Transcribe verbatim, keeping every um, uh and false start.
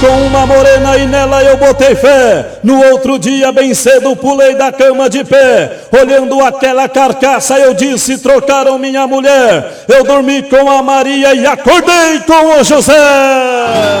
Com uma morena e nela eu botei fé. No outro dia bem cedo pulei da cama de pé. Olhando aquela carcaça eu disse: trocaram minha mulher. Eu dormi com a Maria e acordei com o José.